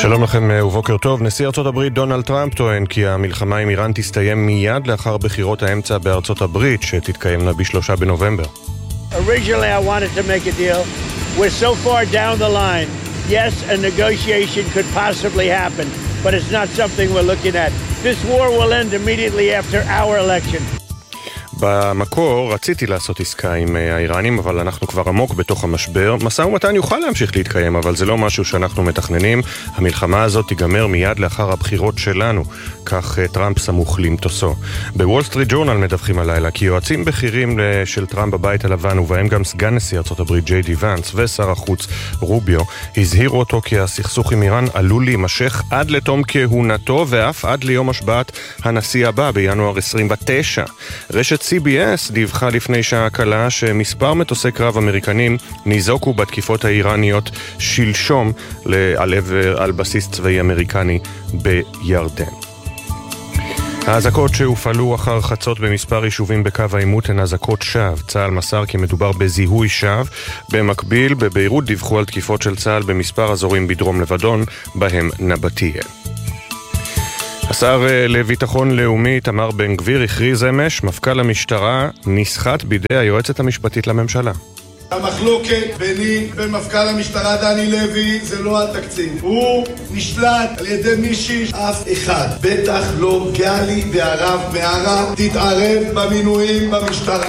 שלום לכם ובוקר טוב. נשיא ארצות הברית דונלד טראמפ טוען כי המלחמה עם איראן תסתיים מיד לאחר בחירות האמצע בארצות הברית שתתקיימנה ב3 בנובמבר. Originally I wanted to make a deal. We're so far down the line. Yes, a negotiation could possibly happen, but it's not something we're looking at. This war will end immediately after our election. במקור רציתי לעשות עסקה עם האיראנים, אבל אנחנו כבר עמוק בתוך המשבר. משא ומתן יוכל להמשיך להתקיים, אבל זה לא משהו שאנחנו מתכננים. המלחמה הזאת תיגמר מיד לאחר הבחירות שלנו, כך טראמפ סמוך למטוסו. בוול סטריט ג'ורנל מדווחים הלילה כי יועצים בכירים של טראמפ בבית הלבן, ובהם גם סגן נשיא ארצות הברית ג'יי די ואנס ושר החוץ רוביו, הזהירו אותו כי הסכסוך עם איראן עלול להימשך עד לתום כהונתו, ואף עד ליום השבעת הנשיא הבא בינואר 29. רשת CBS דיווחה לפני שעה קלה שמספר מטוסי קרב אמריקנים ניזוקו בתקיפות האיראניות שלשום על בסיס צבאי אמריקני בירדן. האזעקות שהופעלו אחר חצות במספר יישובים בקו העימות הן אזעקות שווא. צה"ל מסר כי מדובר בזיהוי שווא. במקביל, בביירות דיווחו על תקיפות של צה"ל במספר אזורים בדרום לבנון, בהם נבטיה. השר לביטחון לאומי תמר בן גביר הכריז אמש, מפכ"ל המשטרה נסחט בידי היועצת המשפטית לממשלה. המחלוקת ביני ומפכ"ל המשטרה דני לוי זה לא התקציב. הוא נשלט על ידי מישהי, אף אחד, בטח לא גלי והרב מערה, תתערב במינויים במשטרה.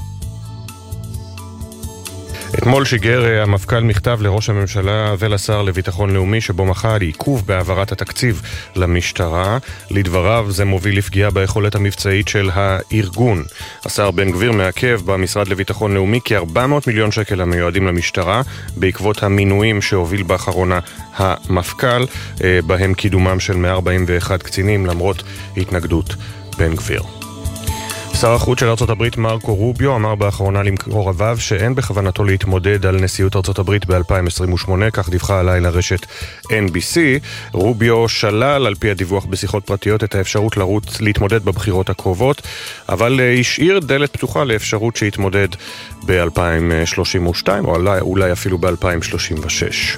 אתמול שיגר המפכ"ל מכתב לראש הממשלה ולשר לביטחון לאומי שבו מחה על עיכוב בהעברת התקציב למשטרה. לדבריו זה מוביל לפגיעה ביכולת המבצעית של הארגון. השר בן גביר מעכב במשרד לביטחון לאומי כ-400 מיליון שקל המיועדים למשטרה בעקבות המינויים שהוביל באחרונה המפכ"ל, בהם קידומם של 141 קצינים למרות התנגדות בן גביר. שר החוץ של ארצות הברית מרקו רוביו אמר באחרונה למקורביו שאין בכוונתו להתמודד על נשיאות ארצות הברית ב-2028, כך דיווחה הלילה רשת NBC. רוביו שלל על פי הדיווח בשיחות פרטיות את האפשרות להתמודד בבחירות הקרובות, אבל השאיר דלת פתוחה לאפשרות שיתמודד ב-2032 או אולי אפילו ב-2036.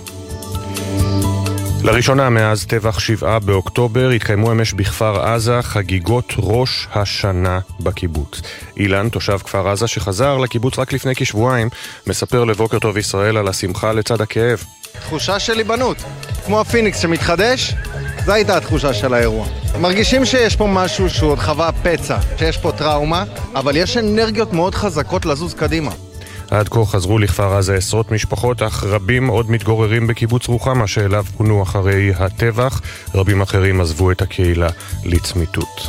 לראשונה מאז טבח 7 באוקטובר התקיימו אמש בכפר עזה חגיגות ראש השנה בקיבוץ. אילן, תושב כפר עזה שחזר לקיבוץ רק לפני כשבועיים, מספר לבוקר טוב ישראל על השמחה לצד הכאב. תחושה של ליבנות, כמו הפיניקס שמתחדש, זו הייתה התחושה של האירוע. מרגישים שיש פה משהו שהוא עוד חווה פצע, שיש פה טראומה, אבל יש אנרגיות מאוד חזקות לזוז קדימה. עד כה חזרו לכפר עזה עשרות משפחות, אך רבים עוד מתגוררים בקיבוץ רוחמה שאליו פונו אחרי הטבח. רבים אחרים עזבו את הקהילה לצמיתות.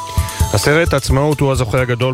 הסרט עצמאות הוא הזוכה הגדול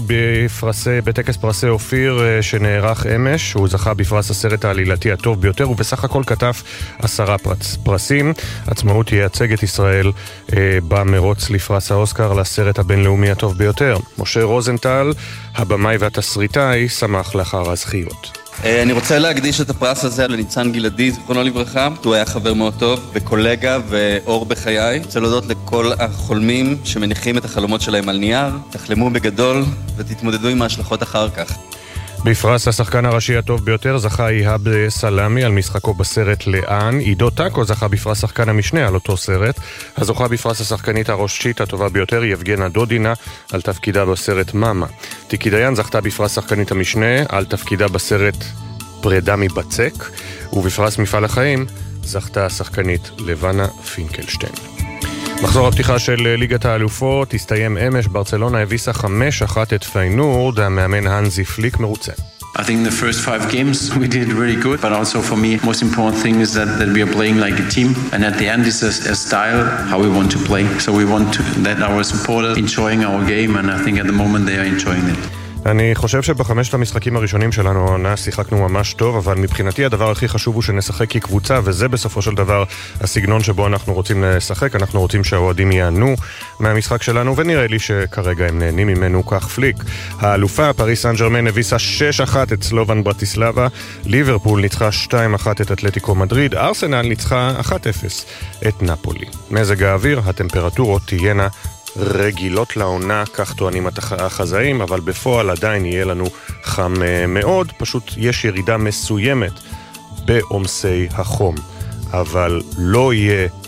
בטקס פרסי אופיר שנערך אמש. הוא זכה בפרס הסרט העלילתי הטוב ביותר ובסך הכל כתב 10 פרסים. עצמאות ייצג את ישראל במרוץ לפרס האוסקר לסרט הבינלאומי הטוב ביותר. משה רוזנטל, הבמאי והתסריטאי, שמח לאחר הזכיות. אני רוצה להקדיש את הפרס הזה לניצן גלעדי, זכרונו לברכה. הוא היה חבר מאוד טוב וקולגה ואור בחיי. רוצה להודות לכל החולמים שמניחים את החלומות שלהם על נייר. תחלמו בגדול ותתמודדו עם ההשלכות אחר כך. בפרס השחקן הראשי הטוב ביותר זכה איהאב סלאמי על משחקו בסרט לאן. עידו טאקו זכה בפרס שחקן המשנה על אותו סרט. הזוכה בפרס השחקנית הראשית הטובה ביותר היא יבגנה דודינה על תפקידה בסרט מאמה. תיקי דיין זכתה בפרס שחקנית המשנה על תפקידה בסרט פרידה מבצק, ובפרס מפעל החיים זכתה השחקנית לבנה פינקלשטיין. מחזור הפתיחה של ליגת האלופות הסתיים אמש. ברצלונה הביסה 5-1 את פיינורד. המאמן הנזי פליק מרוצה. I think the first 5 games we did really good, but also for me most important thing is that we are playing like a team, and at the end is a style how we want to play. So we want to let our supporters enjoying our game, and I think at the moment they are enjoying it. אני חושב שבחמשת המשחקים הראשונים שלנו העונה שיחקנו ממש טוב, אבל מבחינתי הדבר הכי חשוב הוא שנשחק כקבוצה, וזה בסופו של דבר הסגנון שבו אנחנו רוצים לשחק. אנחנו רוצים שהאוהדים יענו מהמשחק שלנו, ונראה לי שכרגע הם נהנים ממנו, כך פליק. האלופה, פריס סן ז'רמן, הביסה 6-1 את סלובן ברטיסלבה, ליברפול ניצחה 2-1 את אתלטיקו מדריד, ארסנל ניצחה 1-0 את נפולי. מזג האוויר, הטמפרטורות תהיינה רגילות לעונה, כך טוענים החזאים, אבל בפועל עדיין יהיה לנו חם מאוד. פשוט יש ירידה מסוימת בעומסי החום, אבל לא יהיה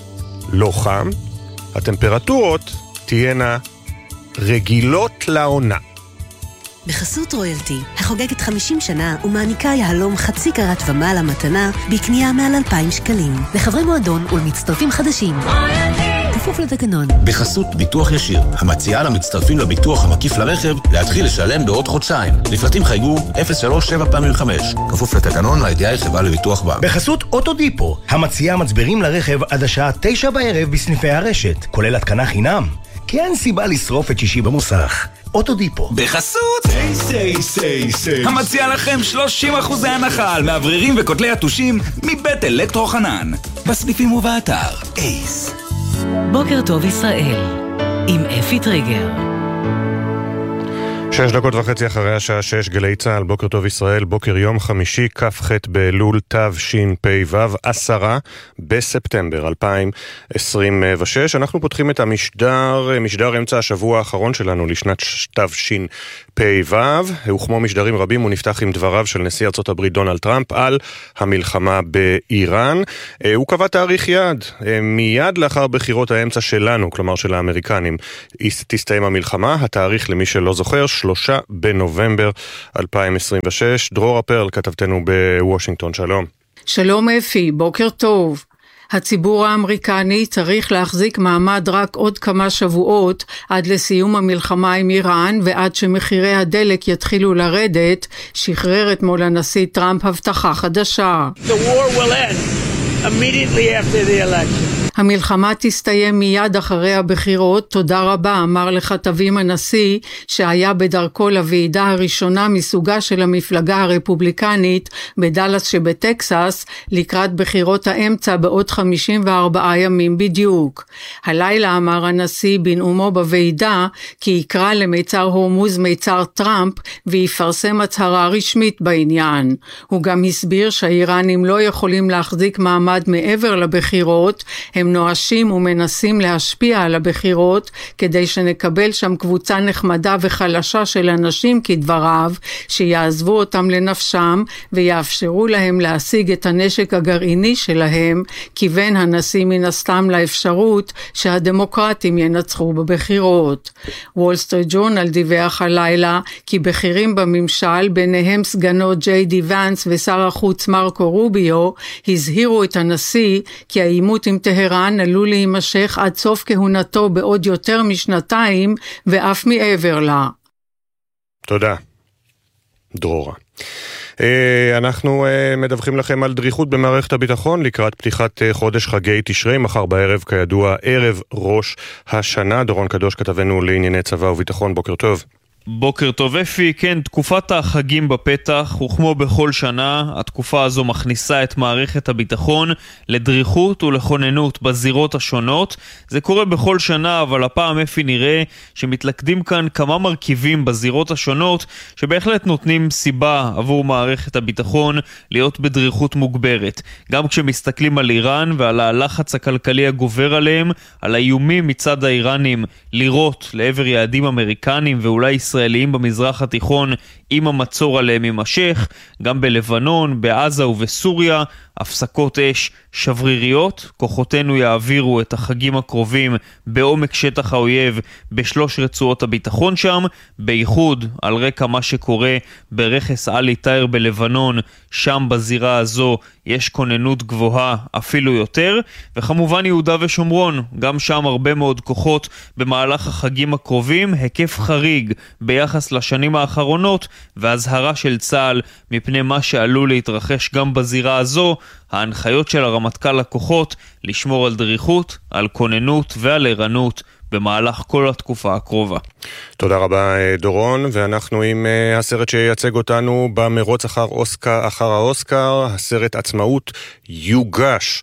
לא חם, הטמפרטורות תהיינה רגילות לעונה. בחסות רויאלטי, החוגגת 50 שנה ומעניקה יהלום חצי קרת ומעלה מתנה בקנייה מעל 2,000 שקלים. לחברי מועדון ולמצטרפים חדשים. כפוף לתקנון. בחסות ביטוח ישיר, המציעה למצטרפים לביטוח המקיף לרכב להתחיל לשלם בעוד חודשיים. לפרטים חייגו 03755. כפוף לתקנון, הידיעה היא חברה לביטוח בע"מ. בחסות אוטודיפו, המציעה מצברים לרכב עד השעה 9 בערב בסניפי הרשת, כולל התקנה חינם. כי אין סיבה לשרוף את שישי במוסך. אוטודיפו. בחסות המציע לכם 30% הנחה על מאווררים וכותלי יתושים מבית אלקטרו חנן. בסניפים ובאתר אייס. בוקר טוב ישראל עם אפי טריגר. 6:30 אחרי השעה 6, גלי צהל, בוקר טוב ישראל, בוקר יום חמישי, כ"ח באלול תשפ"ו, 10 בספטמבר 2026. אנחנו פותחים את משדר אמצע השבוע האחרון שלנו לשנת תשפ"ו, וכמו משדרים רבים הוא נפתח עם דבריו של נשיא ארצות הברית דונלד טראמפ על המלחמה באיראן. הוא קבע תאריך יעד, מיד לאחר בחירות האמצע שלנו, כלומר של האמריקנים, תסתיים המלחמה. התאריך, למי שלא זוכר, 3 בנובמבר 2026. דרורה פרל, כתבתנו בוושינגטון, שלום. שלום אפי, בוקר טוב. הציבור האמריקני צריך להחזיק מעמד רק עוד כמה שבועות עד לסיום המלחמה עם איראן ועד שמחירי הדלק יתחילו לרדת, שחרר אתמול הנשיא טראמפ הבטחה חדשה. The war will end immediately after the election. המלחמה תסתיים מיד אחרי הבחירות, תודה רבה, אמר לכתבים הנשיא, שהיה בדרכו לוועידה הראשונה מסוגה של המפלגה הרפובליקנית בדלס שבטקסס, לקראת בחירות האמצע בעוד 54 ימים בדיוק. הלילה אמר הנשיא בנאומו בוועידה, כי יקרא למיצר הורמוז מיצר טראמפ, ויפרסם הצהרה רשמית בעניין. הוא גם הסביר שהאיראנים לא יכולים להחזיק מעמד מעבר לבחירות, הם נואשים ומנסים להשפיע על הבחירות כדי שנקבל שם קבוצה נחמדה וחלשה של אנשים כדבריו, שיעזבו אותם לנפשם ויאפשרו להם להשיג את הנשק הגרעיני שלהם, כיוון הנשיא מן הסתם לאפשרות שהדמוקרטים ינצחו בבחירות. וול סטריט ג'ורנל דיווח הלילה כי בכירים בממשל, ביניהם סגנו ג'יי די ונס ושר החוץ מרקו רוביו, הזהירו את הנשיא כי העימות עם טהרן עלול להימשך עד סוף כהונתו בעוד יותר משנתיים ואף מעבר לה. תודה, דרורה. אנחנו מדווחים לכם על דריכות במערכת הביטחון לקראת פתיחת חודש חגי תשרי, מחר בערב כידוע ערב ראש השנה. דורון קדוש, כתבנו לענייני צבא וביטחון, בוקר טוב. בוקר טוב אפי, כן, תקופת החגים בפתח, וכמו בכל שנה, התקופה הזו מכניסה את מערכת הביטחון לדריכות ולכוננות בזירות השונות. זה קורה בכל שנה, אבל הפעם אפי נראה שמתלכדים כאן כמה מרכיבים בזירות השונות, שבהחלט נותנים סיבה עבור מערכת הביטחון להיות בדריכות מוגברת. גם כשמסתכלים על איראן ועל הלחץ הכלכלי הגובר עליהם, על האיומים מצד האיראנים לירות לעבר יעדים אמריקנים ואולי ישראליים במזרח התיכון עם המצור עליהם יימשך, גם בלבנון, בעזה ובסוריה, הפסקות אש שבריריות. כוחותינו יעבירו את החגים הקרובים בעומק שטח האויב בשלוש רצועות הביטחון שם, בייחוד על רקע מה שקורה ברכס אלי טייר בלבנון. שם בזירה הזו יש כוננות גבוהה אפילו יותר, וכמובן יהודה ושומרון, גם שם הרבה מאוד כוחות במהלך החגים הקרובים, היקף חריג ביחס לשנים האחרונות, והזהרה של צה"ל מפני מה שעלול להתרחש גם בזירה הזו. ההנחיות של הרמטכ"ל לכוחות לשמור על דריכות, על כוננות ועל ערנות במהלך כל התקופה הקרובה. תודה רבה דורון, ואנחנו עם הסרט שייצג אותנו במרוץ אחר האוסקר. הסרט עצמאות יוגש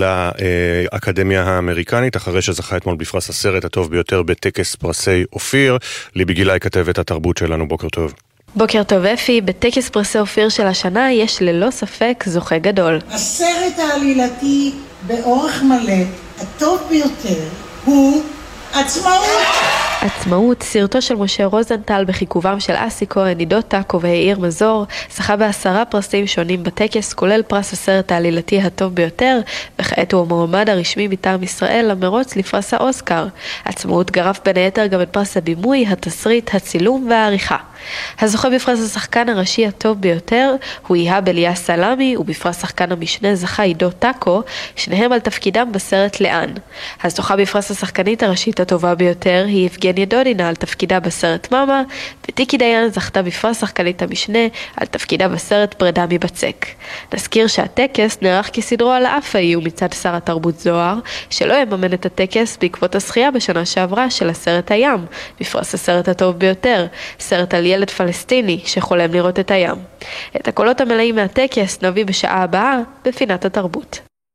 לאקדמיה האמריקנית, אחרי שזכה אתמול בפרס הסרט הטוב ביותר בטקס פרסי אופיר. ליבי גילאי, כתבת התרבות שלנו, בוקר טוב. בוקר טוב אפי, בטקס פרסי אופיר של השנה יש ללא ספק זוכה גדול. הסרט העלילתי באורך מלא, הטוב ביותר, הוא עצמאות. עצמאות, סרטו של משה רוזנטל בחיכובם של אסי כהן, עידו טאקו והעיר מזור, זכה ב10 פרסים שונים בטקס, כולל פרס הסרט העלילתי הטוב ביותר, וכעת הוא המועמד הרשמי מטעם ישראל למרוץ לפרס האוסקר. עצמאות גרף בין היתר גם את פרס הבימוי, התסריט, הצילום והעריכה. הזוכה בפרס השחקן הראשי הטוב ביותר הוא איהאב אליאס סלאמי, ובפרס שחקן המשנה זכה עידו טאקו, שניהם על תפקידם בסרט לאן. הזוכה בפרס השחקנית הראשית הטובה ביותר היא יבגניה דודינה על תפקידה בסרט מאמה, וטיקי דיין זכתה בפרס שחקנית המשנה על תפקידה בסרט פרידה מבצק. נזכיר שהטקס נערך כסדרו על האפאי ומצד שר התרבות זוהר, שלא יממן את הטקס בעקבות הזכייה בשנה שעברה של הסרט הים, בפרס הסרט הטוב ביותר, סרט על ילד פלסטיני שחולם לראות את הים. את הקולות המלאים מהטקס נביא בשעה הבאה בפינת התרבות.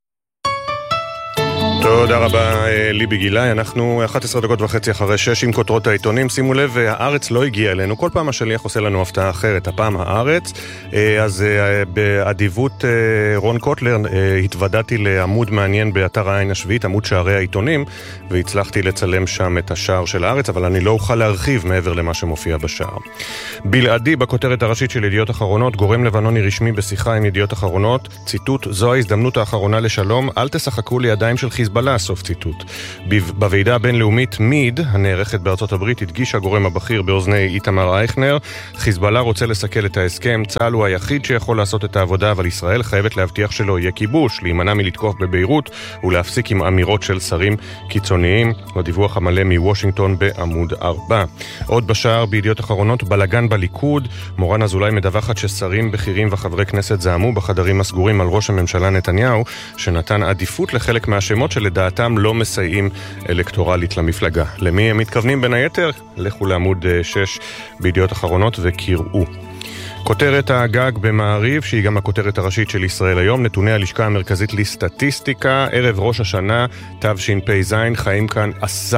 תודה רבה ליבי גילאי, אנחנו 11 דקות וחצי אחרי 6 עם כותרות העיתונים. שימו לב, הארץ לא הגיע אלינו, כל פעם השליח עושה לנו הפתעה אחרת, הפעם הארץ. אז באדיבות רון קוטלר התוודעתי לעמוד מעניין באתר העין השביעית, עמוד שערי העיתונים, והצלחתי לצלם שם את השער של הארץ, אבל אני לא אוכל להרחיב מעבר למה שמופיע בשער. בלעדי בכותרת הראשית של ידיעות אחרונות, גורם לבנוני רשמי בשיחה עם ידיעות אחרונות, ציטוט, זו ההזדמנות האחרונה לשלום, אל תשחקו לידיים של חיזבאללה, סוף ציטוט. בוועידה הבינלאומית מיד, הנערכת בארצות הברית, הדגיש הגורם הבכיר באוזני איתמר אייכנר, חיזבאללה רוצה לסכל את ההסכם, צה"ל הוא היחיד שיכול לעשות את העבודה, אבל ישראל חייבת להבטיח שלא יהיה כיבוש, להימנע מלתקוף בביירות ולהפסיק עם אמירות של שרים קיצוניים. הדיווח המלא מוושינגטון בעמוד 4. עוד בשער בידיעות אחרונות, בלגן בליכוד, מורן אזולאי מדווחת ששרים בכירים וחברי כנסת זעמו בחדרים הסגורים על ראש הממשלה נתניהו, שנתן עדיפות לחלק מהשמות שלדעתם לא מסייעים אלקטורלית למפלגה. למי הם מתכוונים בין היתר? לכו לעמוד 6 בידיעות אחרונות וקראו. כותרת הגג במעריב, שהיא גם הכותרת הראשית של ישראל היום, נתוני הלשכה המרכזית לסטטיסטיקה, ערב ראש השנה, תשפ"ז, חיים כאן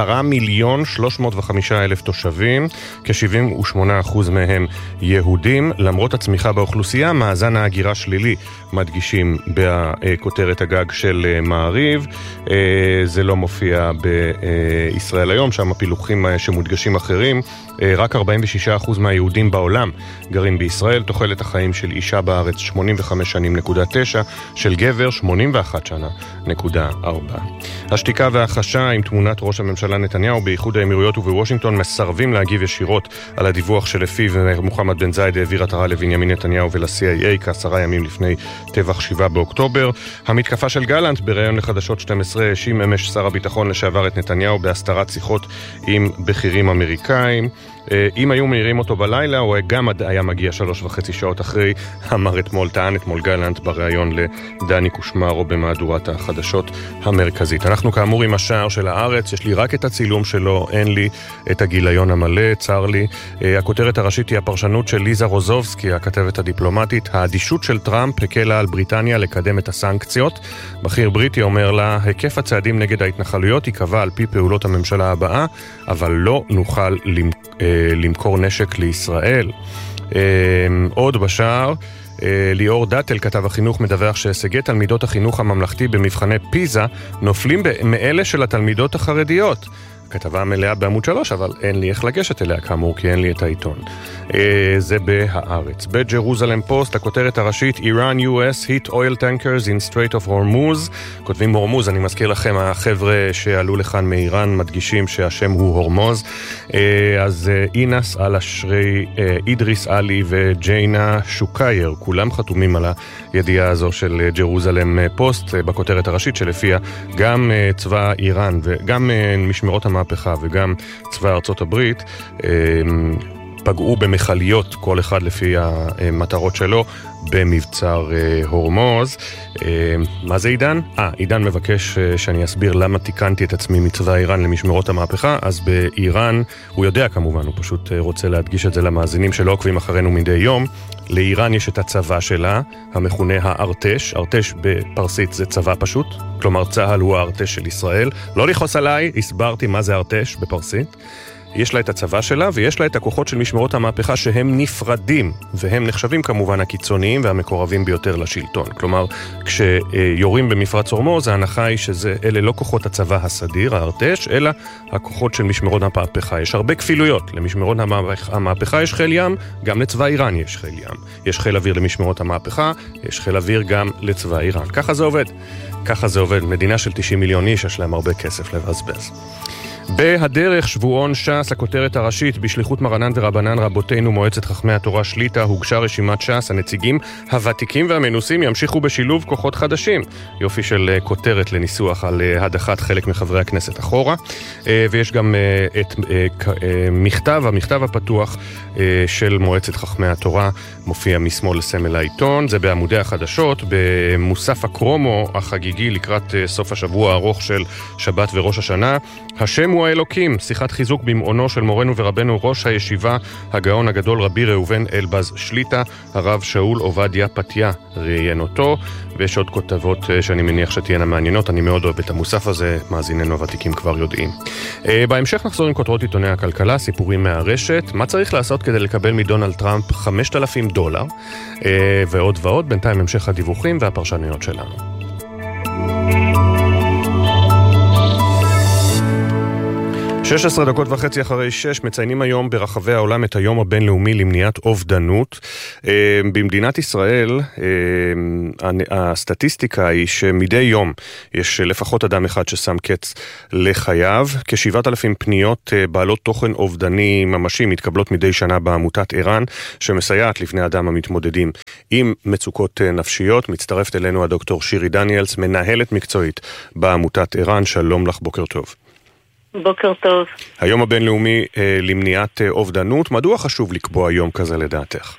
10,305,000 תושבים, כ-78% מהם יהודים. למרות הצמיחה באוכלוסייה, מאזן ההגירה שלילי, מדגישים בכותרת הגג של מעריב. זה לא מופיע בישראל היום, שם הפילוחים שמודגשים אחרים. רק 46% מהיהודים בעולם גרים בישראל. תוחלת החיים של אישה בארץ 85 שנים.9, של גבר 81 שנה.4. השתיקה והחשה עם תמונת ראש הממשלה נתניהו באיחוד האמירויות ובוושינגטון מסרבים להגיב ישירות על הדיווח שלפיו מוחמד בן זייד העביר עטרה לבנימין נתניהו ול-CIA כ10 ימים לפני טבח 7 באוקטובר. המתקפה של גלנט בראיון לחדשות 12 האשים אמש שר הביטחון לשעבר את נתניהו בהסתרת שיחות עם בכירים אמריקאים. אם היו מהירים אותו בלילה, הוא גם היה מגיע 3.5 שעות אחרי, טען אתמול גלנט בריאיון לדני קושמרו במהדורת החדשות המרכזית. אנחנו כאמור עם השער של הארץ, יש לי רק את הצילום שלו, אין לי את הגיליון המלא, צר לי. הכותרת הראשית היא הפרשנות של ליזה רוזובסקי, הכתבת הדיפלומטית, האדישות של טראמפ הקלה על בריטניה לקדם את הסנקציות. בכיר בריטי אומר לה, היקף הצעדים נגד ההתנחלויות ייקבע על פי פעולות הממשלה הבאה, אבל לא נוכל למכור נשק לישראל. עוד בשער, ליאור דאטל, כתב החינוך, מדווח שהישגי תלמידות החינוך הממלכתי במבחני פיזה נופלים מאלה של התלמידות החרדיות. כתבה מלאה בעמוד 3, אבל אין לי איך לגשת אליה כאמור, כי אין לי את העיתון. זה בהארץ. בג'רוזלם פוסט, הכותרת הראשית, Iran US hit oil tankers in Strait of Hormuz. כותבים הורמוז, אני מזכיר לכם, החבר'ה שעלו לכאן מאיראן מדגישים שהשם הוא הורמוז. אז אינס אל-אשרי, אידריס אלי וג'יינה שוקייר, כולם חתומים על הידיעה הזו של ג'רוזלם פוסט, בכותרת הראשית שלפיה גם צבא איראן וגם משמרות המהפכה וגם צבא ארצות הברית פגעו במחליות, כל אחד לפי המטרות שלו, במבצר הורמוז. מה זה עידן? עידן מבקש שאני אסביר למה תיקנתי את עצמי מצבא איראן למשמרות המהפכה. אז באיראן, הוא יודע כמובן, הוא פשוט רוצה להדגיש את זה למאזינים שלא עוקבים אחרינו מדי יום. לאיראן יש את הצבא שלה, המכונה הארטש. ארטש בפרסית זה צבא פשוט, כלומר צהל הוא הארטש של ישראל. לא לכעוס עליי, הסברתי מה זה ארטש בפרסית. יש לה את הצבא שלה ויש לה את הכוחות של משמרות המהפכה שהם נפרדים, והם נחשבים כמובן הקיצוניים והמקורבים ביותר לשלטון. כלומר, כשיורים במפרץ הורמוז, ההנחה היא שאלה לא כוחות הצבא הסדיר, הארטש, אלא הכוחות של משמרות המהפכה. יש הרבה כפילויות. למשמרות המהפכה יש חיל ים, גם לצבא איראן יש חיל ים. יש חיל אוויר למשמרות המהפכה, יש חיל אוויר גם לצבא איראן. ככה זה עובד. ככה זה עובד. מדינה של 90 מיליון איש, יש להם הרבה כסף לבזבז. בהדרך שבועון ש"ס, הכותרת הראשית, בשליחות מרנן ורבנן רבותינו מועצת חכמי התורה שליטה, הוגשה רשימת ש"ס, הנציגים הוותיקים והמנוסים ימשיכו בשילוב כוחות חדשים. יופי של כותרת לניסוח על הדחת חלק מחברי הכנסת אחורה. ויש גם את המכתב הפתוח של מועצת חכמי התורה, מופיע משמאל לסמל העיתון. זה בעמודי החדשות, במוסף הקרומו החגיגי לקראת סוף השבוע הארוך של שבת וראש השנה. השם הוא האלוקים, שיחת חיזוק במעונו של מורנו ורבנו ראש הישיבה, הגאון הגדול רבי ראובן אלבז שליטה, הרב שאול עובדיה פתיה ראיין אותו, ויש עוד כותבות שאני מניח שתהיינה מעניינות. אני מאוד אוהב את המוסף הזה, מאזיננו הוותיקים כבר יודעים. בהמשך נחזור עם כותרות עיתוני הכלכלה, סיפורים מהרשת, מה צריך לעשות כדי לקבל מדונלד טראמפ $5,000, ועוד ועוד. בינתיים המשך הדיווחים והפרשנויות שלנו. 16:30 אחרי 6 מציינים היום ברחבי העולם את היום הבינלאומי למניעת אובדנות. במדינת ישראל הסטטיסטיקה היא שמדי יום יש לפחות אדם אחד ששם קץ לחייו. כ7,000 פניות בעלות תוכן אובדני ממשי מתקבלות מדי שנה בעמותת ערן, שמסייעת לבני אדם המתמודדים עם מצוקות נפשיות. מצטרפת אלינו הדוקטור שירי דניאלס, מנהלת מקצועית בעמותת ערן. שלום לך, בוקר טוב. בוקר טוב. היום הבינלאומי למניעת אובדנות, מדוע חשוב לקבוע יום כזה לדעתך?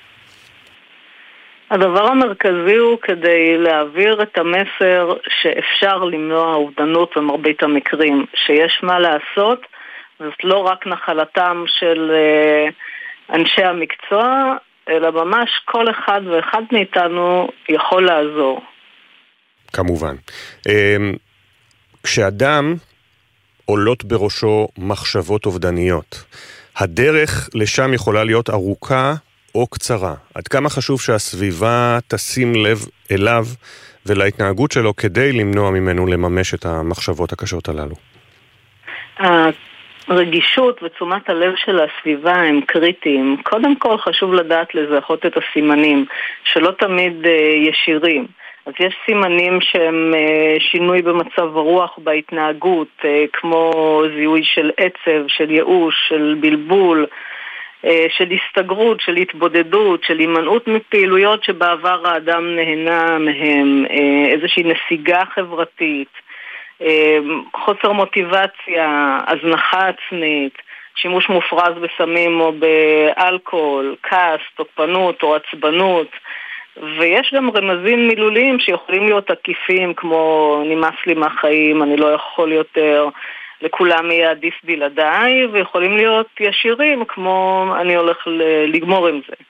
הדבר המרכזי הוא כדי להעביר את המסר שאפשר למנוע אובדנות במרבית המקרים, שיש מה לעשות, זאת לא רק נחלתם של אנשי המקצוע, אלא ממש כל אחד ואחד מאיתנו יכול לעזור. כמובן. כשאדם עולות בראשו מחשבות אובדניות, הדרך לשם יכולה להיות ארוכה או קצרה. עד כמה חשוב שהסביבה תשים לב אליו ולהתנהגות שלו כדי למנוע ממנו לממש את המחשבות הקשות הללו? הרגישות ותשומת הלב של הסביבה הם קריטיים. קודם כל חשוב לדעת לזהות את הסימנים, שלא תמיד ישירים. אז יש סימנים שהם שינוי במצב הרוח, בהתנהגות, כמו זיהוי של עצב, של ייאוש, של בלבול, של הסתגרות, של התבודדות, של הימנעות מפעילויות שבעבר האדם נהנה מהם, איזושהי נסיגה חברתית, חוסר מוטיבציה, הזנחה עצמית, שימוש מופרז בסמים או באלכוהול, כעס, תוקפנות או עצבנות. ויש גם רמזים מילוליים שיכולים להיות עקיפים, כמו נמאס לי מהחיים, אני לא יכול יותר, לכולם יהיה עדיף בלעדיי, ויכולים להיות ישירים, כמו אני הולך לגמור עם זה.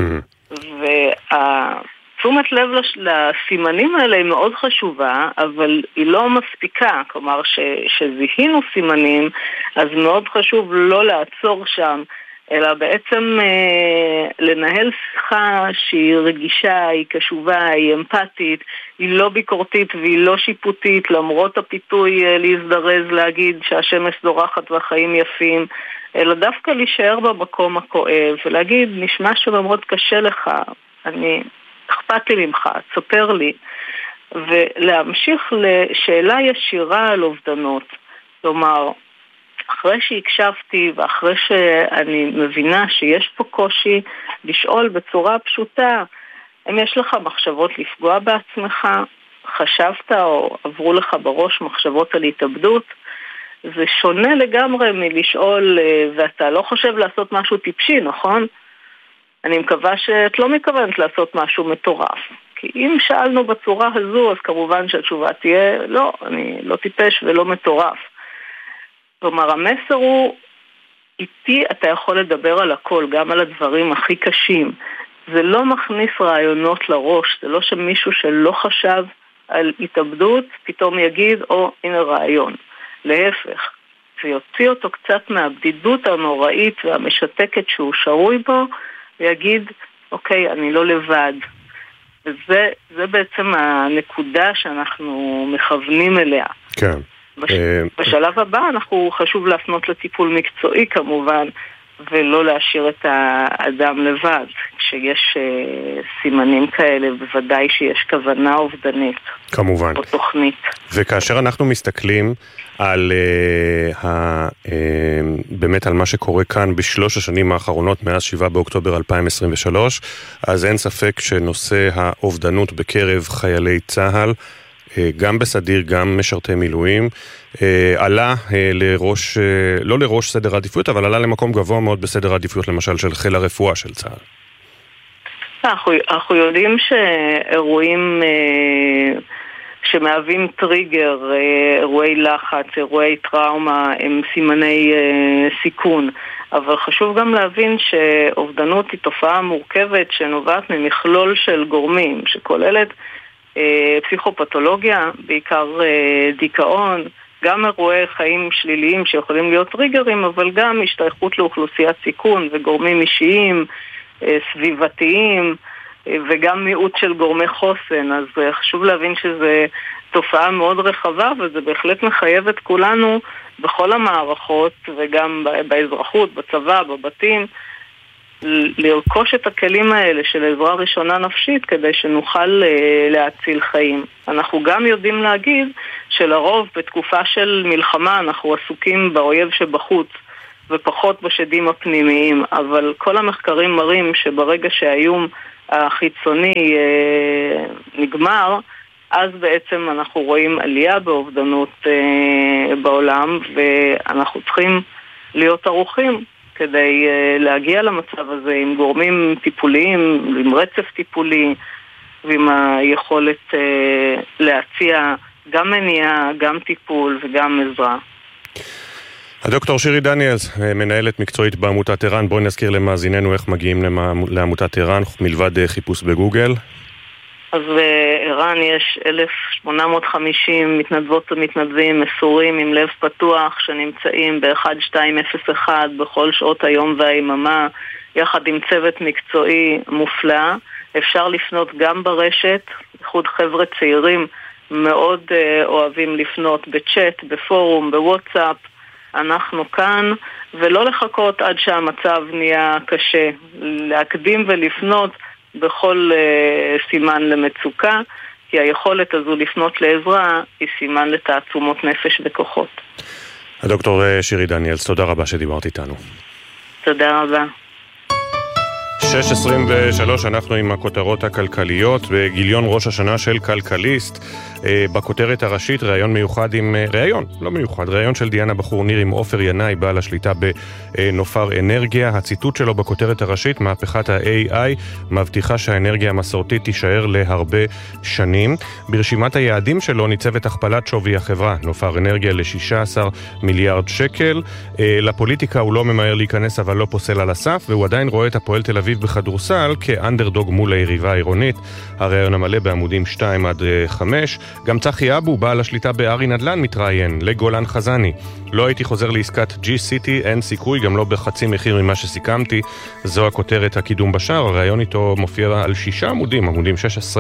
והתשומת לב לסימנים האלה היא מאוד חשובה, אבל היא לא מספיקה. כלומר, שזיהינו סימנים, אז מאוד חשוב לא לעצור שם, אלא בעצם לנהל שיחה שהיא רגישה, היא קשובה, היא אמפתית, היא לא ביקורתית והיא לא שיפוטית, למרות הפיתוי להזדרז להגיד שהשמש זורחת והחיים יפים, אלא דווקא להישאר במקום הכואב ולהגיד, נשמע שמאוד קשה לך, אכפת לי ממך, תספר לי, ולהמשיך לשאלה ישירה על אובדנות. כלומר, אחרי שהקשבתי ואחרי שאני מבינה שיש פה קושי, לשאול בצורה פשוטה, אם יש לך מחשבות לפגוע בעצמך, חשבת או עברו לך בראש מחשבות על התאבדות, זה שונה לגמרי מלשאול, ואתה לא חושב לעשות משהו טיפשי, נכון? אני מקווה שאת לא מכוונת לעשות משהו מטורף. כי אם שאלנו בצורה הזו, אז כמובן שהתשובה תהיה, לא, אני לא טיפש ולא מטורף. כלומר, המסר הוא, איתי אתה יכול לדבר על הכל, גם על הדברים הכי קשים. זה לא מכניס רעיונות לראש, זה לא שמישהו שלא חשב על התאבדות, פתאום יגיד, הנה רעיון. להפך, ויוציא אותו קצת מהבדידות הנוראית והמשתקת שהוא שרוי בו, ויגיד, אוקיי, אני לא לבד. וזה בעצם הנקודה שאנחנו מכוונים אליה. כן. בשלב הבא אנחנו חשוב להפנות לטיפול מקצועי כמובן, ולא להשאיר את האדם לבד. כשיש סימנים כאלה, בוודאי שיש כוונה אובדנית. כמובן. או תוכנית. וכאשר אנחנו מסתכלים על באמת על מה שקורה כאן בשלוש השנים האחרונות מאז 7 באוקטובר 2023, אז אין ספק שנושא האובדנות בקרב חיילי צה"ל, גם בסדיר, גם משרתי מילואים, עלה לראש, לא לראש סדר העדיפויות, אבל עלה למקום גבוה מאוד בסדר העדיפויות, למשל של חיל הרפואה של צה"ל. אנחנו יודעים שאירועים שמהווים טריגר, אירועי לחץ, אירועי טראומה, הם סימני סיכון. אבל חשוב גם להבין שאובדנות היא תופעה מורכבת שנובעת ממכלול של גורמים, שכוללת פסיכופתולוגיה, בעיקר דיכאון, גם אירועי חיים שליליים שיכולים להיות טריגרים, אבל גם השתייכות לאוכלוסיית סיכון וגורמים אישיים, סביבתיים, וגם מיעוט של גורמי חוסן. אז חשוב להבין שזה תופעה מאוד רחבה, וזה בהחלט מחייב את כולנו בכל המערכות, וגם באזרחות, בצבא, בבתים, לרכוש את הכלים האלה של עזרה ראשונה נפשית כדי שנוכל להציל חיים. אנחנו גם יודעים להגיד שלרוב בתקופה של מלחמה אנחנו עסוקים באויב שבחוץ ופחות בשדים הפנימיים, אבל כל המחקרים מראים שברגע שהאיום החיצוני נגמר, אז בעצם אנחנו רואים עלייה באובדנות בעולם, ואנחנו צריכים להיות ערוכים כדי להגיע למצב הזה עם גורמים טיפוליים, עם רצף טיפולי, ועם היכולת להציע גם מניעה, גם טיפול וגם עזרה. הדוקטור שירי דניאלס, מנהלת מקצועית בעמותת ער"ן, בואי נזכיר למאזיננו איך מגיעים לעמותת ער"ן, מלבד חיפוש בגוגל. אז בער"ן יש 1,850 מתנדבות ומתנדבים מסורים עם לב פתוח שנמצאים ב-1201 בכל שעות היום והיממה, יחד עם צוות מקצועי מופלא. אפשר לפנות גם ברשת, בייחוד חבר'ה צעירים מאוד אוהבים לפנות בצ'אט, בפורום, בוואטסאפ. אנחנו כאן, ולא לחכות עד שהמצב נהיה קשה, להקדים ולפנות בכל סימן למצוקה, כי היכולת הזו לפנות לעזרה היא סימן לתעצומות נפש וכוחות. הדוקטור שירי דניאלס, תודה רבה שדיברת איתנו. תודה רבה. 6:23, אנחנו עם הכותרות הכלכליות בגיליון ראש השנה של כלכליסט. בכותרת הראשית ראיון מיוחד עם ראיון של דיאנה בחור ניר עם עופר ינאי, בעל השליטה בנופר אנרגיה. הציטוט שלו בכותרת הראשית: מהפכת ה-AI מבטיחה שהאנרגיה המסורתית תישאר להרבה שנים. ברשימת היעדים שלו ניצבת הכפלת שווי החברה נופר אנרגיה ל-16 מיליארד שקל. לפוליטיקה הוא לא ממהר להיכנס, אבל לא פוסל על הסף, והוא עדיין רואה את הפועל תל אביב בכדורסל כאנדרדוג מול היריבה העירונית. הראיון המלא בעמודים 2-5. גם צחי אבו, בעל השליטה בארי נדל"ן, מתראיין לגולן חזני: לא הייתי חוזר לעסקת G-City, אין סיכוי, גם לא בחצי מחיר ממה שסיכמתי. זו הכותרת, הקידום בשער. הראיון איתו מופיע על 6 עמודים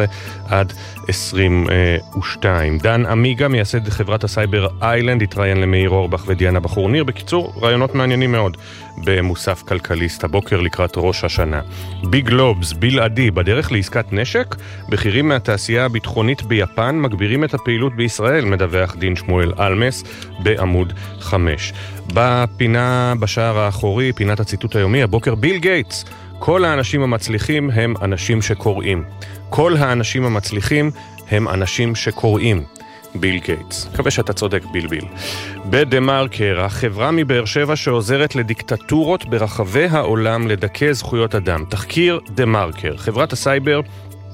16-22. דן אמיגה, מייסד חברת הסייבר איילנד, התראיין למאיר אורבך ודיאנה בחור ניר. בקיצור, ראיונות מעניינים מאוד במוסף כלכליסט הבוקר לקראת ראש השנה. ביג לובס, בלעדי, בדרך לעסקת נשק. בכירים מהתעשייה הביטחונית ביפן מגבירים את הפעילות בישראל, מדווח דין שמואל אלמס בעמוד 5. בפינה בשער האחורי, פינת הציטוט היומי, הבוקר ביל גייטס: כל האנשים המצליחים הם אנשים שקוראים. כל האנשים המצליחים הם אנשים שקוראים. ביל גייטס. מקווה שאתה צודק, ביל. בדמרקר, החברה מבאר שבע שעוזרת לדיקטטורות ברחבי העולם לדכא זכויות אדם. תחקיר דמרקר. חברת הסייבר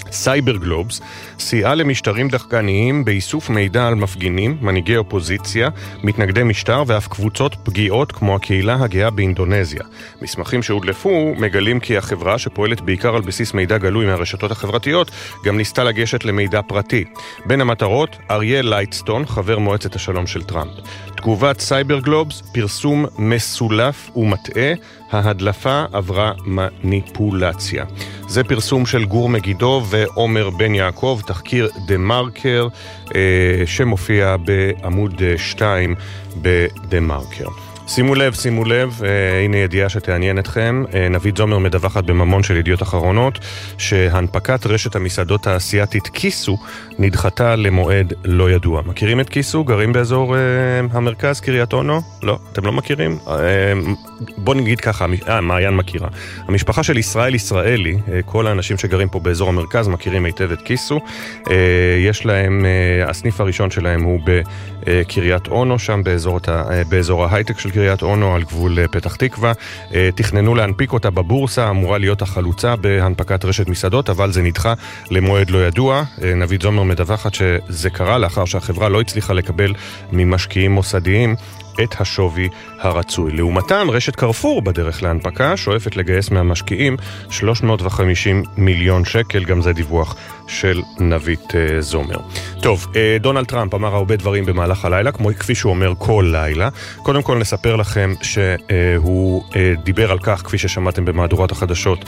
סייבר גלובס סייעה למשטרים דחקניים באיסוף מידע על מפגינים, מנהיגי אופוזיציה, מתנגדי משטר ואף קבוצות פגיעות כמו הקהילה הגאה באינדונזיה. מסמכים שהודלפו מגלים כי החברה שפועלת בעיקר על בסיס מידע גלוי מהרשתות החברתיות גם ניסתה לגשת למידע פרטי. בין המטרות, אריאל לייטסטון, חבר מועצת השלום של טראמפ. תגובת סייבר גלובס, פרסום מסולף ומטעה, ההדלפה עברה מניפולציה. זה פרסום של גור מגידו ועומר בן יעקב, תחקיר דה מרקר, שמופיע בעמוד 2 בדה מרקר. שימו לב, הנה ידיעה שתעניין אתכם. נבית זומר מדווחת בממון של ידיעות אחרונות שהנפקת רשת המסעדות האסייתית קיסו נדחתה למועד לא ידוע. מכירים את קיסו? גרים באזור המרכז, קריית אונו? לא, אתם לא מכירים? בוא נגיד ככה, מעיין מכירה. המשפחה של ישראל ישראלי, כל האנשים שגרים פה באזור המרכז מכירים היטב את קיסו. יש להם, הסניף הראשון שלהם הוא בקריית אונו, שם באזור ההייטק של קריית אונו על גבול פתח תקווה. תכננו להנפיק אותה בבורסה, אמורה להיות החלוצה בהנפקת רשת מסעדות, אבל זה נדחה למועד לא ידוע. נבית זומר מדווחת שזה קרה לאחר שהחברה לא הצליחה לקבל ממשקיעים מוסדיים את השווי הרצוי. לעומתם, רשת קרפור בדרך להנפקה שואפת לגייס מהמשקיעים 350 מיליון שקל, גם זה דיווח של נבית זומר. טוב, דונלד טראמפ אמר הרבה דברים במהלך הלילה, כפי שהוא אומר כל לילה. קודם כל נספר לכם שהוא דיבר על כך, כפי ששמעתם במהדורת החדשות,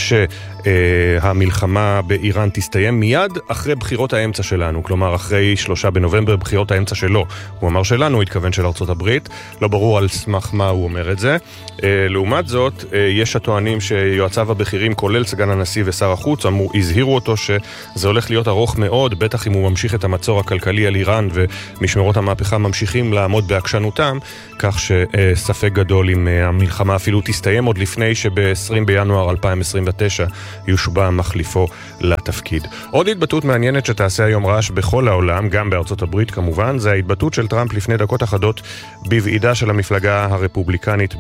שהמלחמה באיראן תסתיים מיד אחרי בחירות האמצע שלנו, כלומר אחרי 3 בנובמבר, בחירות האמצע שלו. הוא אמר שלנו, הוא התכוון של ארצות הברית, לא ברור על סמך מה הוא אומר את זה. לעומת זאת, יש הטוענים שיועציו הבכירים, כולל סגן הנשיא ושר החוץ, הזהירו אותו שזה הולך להיות ארוך מאוד, בטח אם הוא ממשיך את המצור הכלכלי על איראן ומשמרות המהפכה ממשיכים לעמוד בהקשנותם, כך שספק גדול אם המלחמה אפילו תסתיים עוד לפני שב-20 בינואר 2029 יושבע מחליפו לתפקיד. עוד התבטאות מעניינת שתעשה היום רעש בכל העולם, גם בארצות הברית כמובן, זה ההתבטאות של טראמפ לפני דקות אחדות בוועידה של המפלגה הרפובליקנית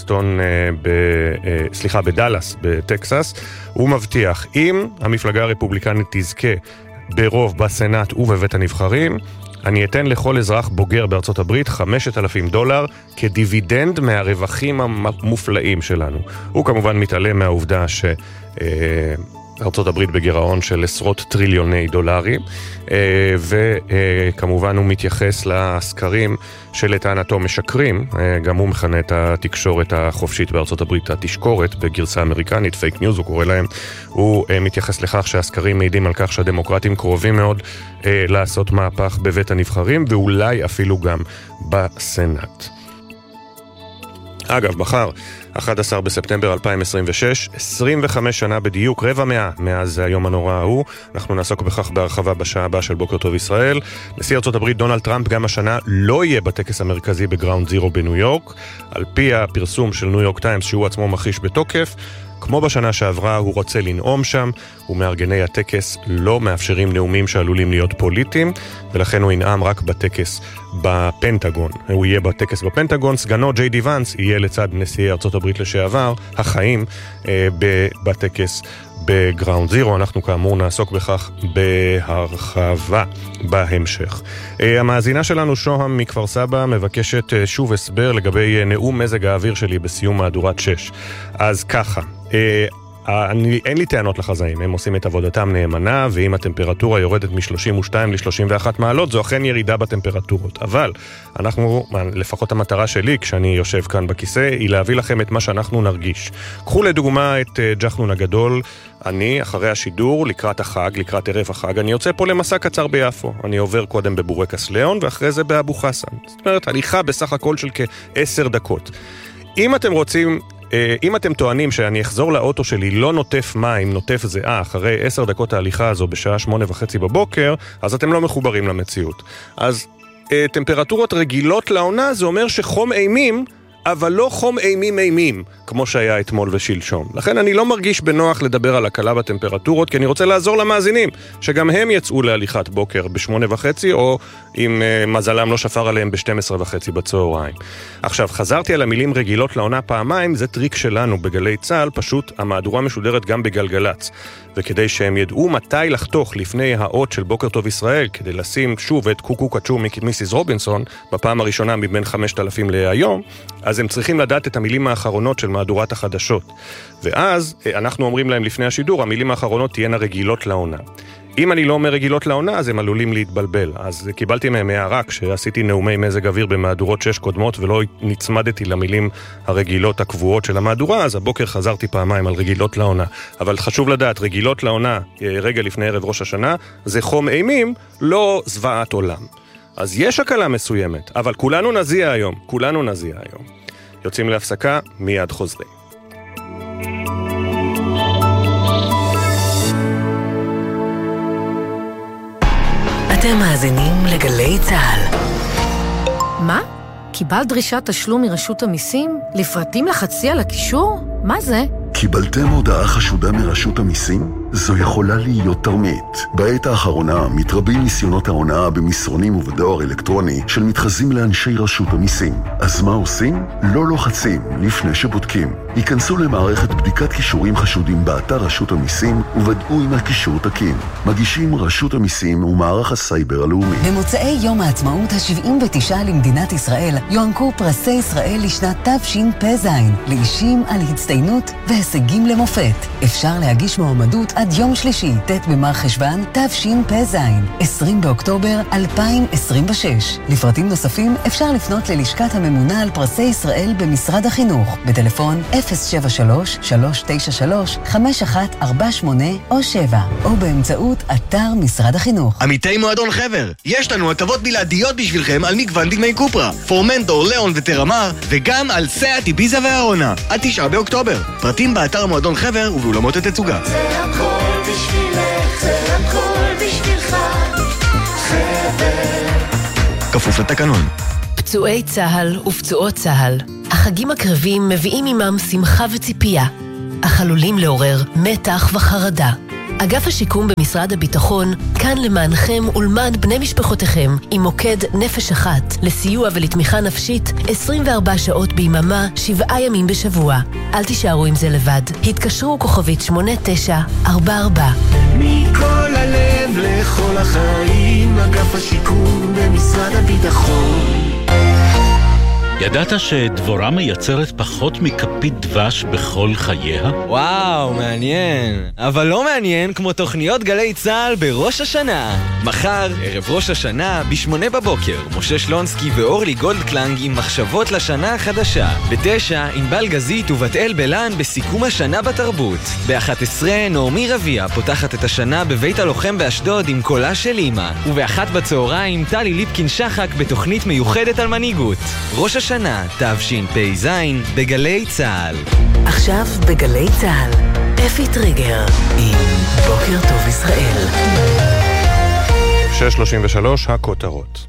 בדלס, בטקסס. הוא מבטיח, אם המפלגה הרפובליקנית תזכה ברוב בסנאט ובבית הנבחרים, אני אתן לכל אזרח בוגר בארצות הברית $5,000 כדיבידנד מהרווחים המופלאים שלנו. הוא כמובן מתעלם מהעובדה ארצות הברית בגירעון של עשרות טריליוני דולרים, וכמובן הוא מתייחס לסקרים שלטענתו משקרים, גם הוא מכנה את התקשורת החופשית בארצות הברית התשקורת, בגרסה אמריקנית, פייק ניוז הוא קורא להם. הוא מתייחס לכך שהסקרים מעידים על כך שהדמוקרטים קרובים מאוד לעשות מהפך בבית הנבחרים, ואולי אפילו גם בסנאט. אגב, מחר, 11 בספטמבר 2026, 25 שנה בדיוק, רבע מאה מאז היום הנורא ההוא. אנחנו נעסוק בכך בהרחבה בשעה הבאה של בוקר טוב ישראל. נשיא ארצות הברית דונלד טראמפ גם השנה לא יהיה בטקס המרכזי בגראונד זירו בניו יורק, על פי הפרסום של ניו יורק טיימס שהוא עצמו מכחיש בתוקף. כמו בשנה שעברה, הוא רוצה לנאום שם, ומארגני הטקס לא מאפשרים נאומים שעלולים להיות פוליטיים, ולכן הוא ינאם רק בטקס בפנטגון. הוא יהיה בטקס בפנטגון, סגנו ג'יי די ונס יהיה לצד נשיא ארצות הברית לשעבר, החיים בטקס בגראונד זירו. אנחנו כאמור נעסוק בכך בהרחבה בהמשך. המאזינה שלנו שוהם מכפר סבא מבקשת שוב הסבר לגבי נאום מזג האוויר שלי בסיום מהדורת 6. אז ככה, אין לי טענות לחזאים, הם עושים את עבודתם נאמנה, ואם הטמפרטורה יורדת מ-32 ל-31 מעלות, זו אכן ירידה בטמפרטורות. אבל אנחנו, לפחות המטרה שלי כשאני יושב כאן בכיסא, היא להביא לכם את מה שאנחנו נרגיש. קחו לדוגמה את ג'חנון הגדול. אני, אחרי השידור, לקראת החג, לקראת ערב החג, אני יוצא פה למסע קצר ביפו. אני עובר קודם בבורקס ליאון, ואחרי זה באבו חסן. זאת אומרת, הליכה בסך הכל של כ10 דקות. אם אתם טוענים שאני אחזור לאוטו שלי לא נוטף מים, נוטף זהה, אחרי 10 דקות ההליכה הזו בשעה 8:30 בבוקר, אז אתם לא מחוברים למציאות. אז טמפרטורות רגילות לעונה זה אומר שחום אימים, אבל לא חום אימים. כמו שהיה אתמול ושלשום. לכן אני לא מרגיש בנוח לדבר על הקלה בטמפרטורות, כי אני רוצה לעזור למאזינים, שגם הם יצאו להליכת בוקר ב8:30, או אם מזלם לא שפר עליהם ב12:30 בצהריים. עכשיו, חזרתי על המילים רגילות לעונה פעמיים, זה טריק שלנו בגלי צהל, פשוט המהדורה משודרת גם בגלגלץ. וכדי שהם ידעו מתי לחתוך לפני האות של בוקר טוב ישראל, כדי לשים שוב את קוקו קצ'ו מיסיס רובינסון, בפעם הראשונה מבין 5,000 להיום, אז הם צריכים לדעת את המילים האחרונות של מהדורת החדשות. ואז אנחנו אומרים להם לפני השידור, המילים האחרונות תהיינה רגילות לעונה. אם אני לא אומר רגילות לעונה, אז הם עלולים להתבלבל. אז קיבלתי מהם הערה כשעשיתי נאומי מזג אוויר במהדורות 6 קודמות, ולא נצמדתי למילים הרגילות הקבועות של המהדורה, אז הבוקר חזרתי פעמיים על רגילות לעונה. אבל חשוב לדעת, רגילות לעונה רגע לפני ערב ראש השנה, זה חום אימים, לא זוועת עולם. אז יש הקלה מסוימת, אבל כולנו נזיע היום, יוצאים להפסקה, מיד חוזרים. אתם מאזינים לגלי צהל. מה? קיבלת דרישת תשלום מרשות המיסים? לפרטים לחצי על הקישור? מה זה? קיבלתם הודעה חשודה מרשות המיסים? זו יכולה להיות תרמית. בעת האחרונה מתרבים ניסיונות ההונאה במסרונים ובדואר אלקטרוני של מתחזים לאנשי רשות המיסים. אז מה עושים? לא לוחצים לפני שבודקים. היכנסו למערכת בדיקת קישורים חשודים באתר רשות המיסים וודאו אם הקישור תקין. מגישים רשות המיסים ומערך הסייבר הלאומי. במוצאי יום העצמאות ה-79 למדינת ישראל יוענקו פרסי ישראל לשנת תשפ"ז לאישים על הצטיינות והישגים למופת. אפשר להגיש מועמדות עד יום שלישי, ט' במר חשוון, תשפ"ז, 20 באוקטובר 2026. לפרטים נוספים אפשר לפנות ללשכת הממונה על פרסי ישראל במשרד החינוך, בטלפון 073-393-5148 או 7, או באמצעות אתר משרד החינוך. עמיתי מועדון חבר, יש לנו הטבות בלעדיות בשבילכם על מגוון דגמי קופרה, פורמנטור, ליאון וטרמר, וגם על סאט, איביזה והרונה, עד 9 באוקטובר. פרטים באתר מועדון חבר ובאולמות התצוגה. זה הכל בשבילך, זה הכל בשבילך, חבר. כפוף לתקנון. פצועי צהל ופצועות צהל, החגים הקרבים מביאים עמם שמחה וציפייה, אך עלולים לעורר מתח וחרדה. אגף השיקום במשרד הביטחון כאן למענכם ולמען בני משפחותיכם עם מוקד נפש אחת לסיוע ולתמיכה נפשית 24 שעות ביממה 7 ימים בשבוע. אל תישארו עם זה לבד. התקשרו כוכבית 8944. מכל הלב לכל החיים, אגף השיקום במשרד הביטחון. ידעת שדבורה מייצרת פחות מכפית דבש בכל חייה? וואו, מעניין. אבל לא מעניין כמו תוכניות גלי צהל בראש השנה. מחר, ערב ראש השנה, ב8 בבוקר, משה שלונסקי ואורלי גולדקלנג עם מחשבות לשנה החדשה. ב9, ענבל גזית ובת-אל בלן בסיכום השנה בתרבות. ב11, נעמי רביה פותחת את השנה בבית הלוחם באשדוד עם קולה של אמא. וב1 בצהריים, טלי ליפקין שחק בתוכנית מיוחדת על מנהיגות. ראש השנה, תשפ"ז, בגלי צהל. עכשיו בגלי צהל, אפי טריגר עם בוקר טוב ישראל. 6:33 הכותרות.